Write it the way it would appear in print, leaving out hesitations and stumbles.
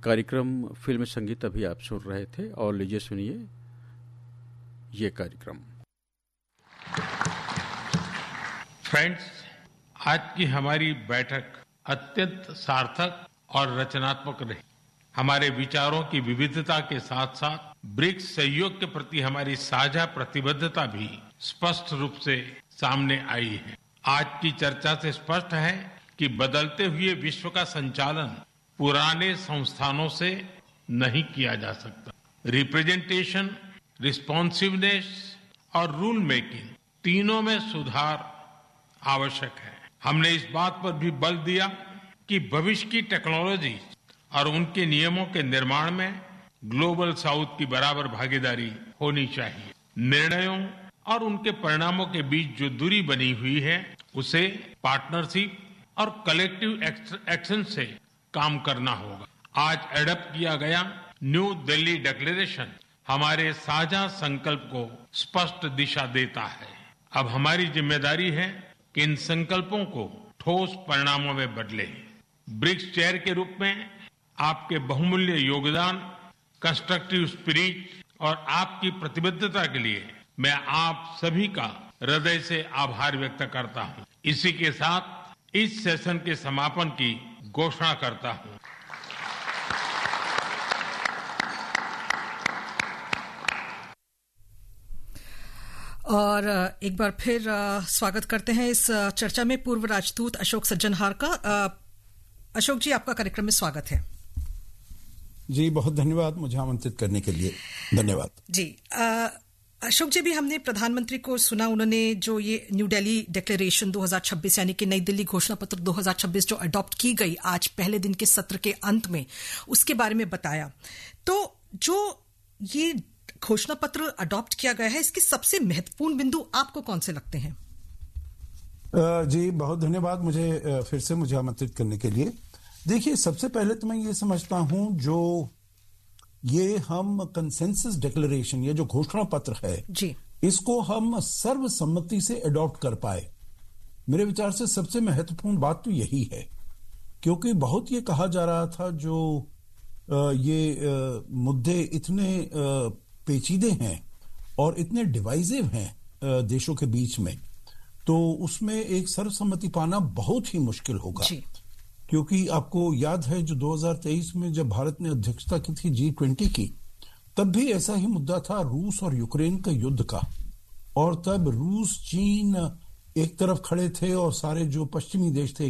कार्यक्रम फिल्म संगीत अभी आप सुन रहे थे और लीजिए सुनिए ये कार्यक्रम। फ्रेंड्स, आज की हमारी बैठक अत्यंत सार्थक और रचनात्मक रही। हमारे विचारों की विविधता के साथ साथ ब्रिक्स सहयोग के प्रति हमारी साझा प्रतिबद्धता भी स्पष्ट रूप से सामने आई है। आज की चर्चा से स्पष्ट है कि बदलते हुए विश्व का संचालन पुराने संस्थानों से नहीं किया जा सकता। रिप्रेजेंटेशन, रिस्पॉन्सिवनेस और रूल मेकिंग तीनों में सुधार आवश्यक है। हमने इस बात पर भी बल दिया कि भविष्य की टेक्नोलॉजी और उनके नियमों के निर्माण में ग्लोबल साउथ की बराबर भागीदारी होनी चाहिए। निर्णयों और उनके परिणामों के बीच जो दूरी बनी हुई है उसे पार्टनरशिप और कलेक्टिव एक्शन से काम करना होगा। आज एडॉप्ट किया गया न्यू दिल्ली डिक्लेरेशन हमारे साझा संकल्प को स्पष्ट दिशा देता है। अब हमारी जिम्मेदारी है कि इन संकल्पों को ठोस परिणामों में बदले। ब्रिक्स चेयर के रूप में आपके बहुमूल्य योगदान, कंस्ट्रक्टिव स्पिरिट और आपकी प्रतिबद्धता के लिए मैं आप सभी का हृदय से आभार व्यक्त करता हूं। इसी के साथ इस सेशन के समापन की घोषणा करता हूं। और एक बार फिर स्वागत करते हैं इस चर्चा में पूर्व राजदूत अशोक सज्जनहार का। अशोक जी, आपका कार्यक्रम में स्वागत है। जी, बहुत धन्यवाद मुझे आमंत्रित करने के लिए। धन्यवाद जी। अशोक जी, भी हमने प्रधानमंत्री को सुना, उन्होंने जो ये न्यू दिल्ली डिक्लेरेशन 2026 यानी कि नई दिल्ली घोषणा पत्र 2026 जो अडॉप्ट की गई आज पहले दिन के सत्र के अंत में, उसके बारे में बताया। तो जो ये घोषणा पत्र अडॉप्ट किया गया है, इसके सबसे महत्वपूर्ण बिंदु आपको कौन से लगते हैं? जी, बहुत धन्यवाद मुझे फिर से मुझे आमंत्रित करने के लिए। देखिए, सबसे पहले तो मैं ये समझता हूं जो ये हम कंसेंसस डिक्लेरेशन, ये जो घोषणा पत्र है जी, इसको हम सर्वसम्मति से अडॉप्ट कर पाए, मेरे विचार से सबसे महत्वपूर्ण बात तो यही है। क्योंकि बहुत ये कहा जा रहा था जो ये मुद्दे इतने पेचीदे हैं और इतने डिवाइसिव हैं देशों के बीच में, तो उसमें एक सर्वसम्मति पाना बहुत ही मुश्किल होगा। क्योंकि आपको याद है जो 2023 में जब भारत ने अध्यक्षता की थी G20 की, तब भी ऐसा ही मुद्दा था रूस और यूक्रेन के युद्ध का। और तब रूस, चीन एक तरफ खड़े थे और सारे जो पश्चिमी देश थे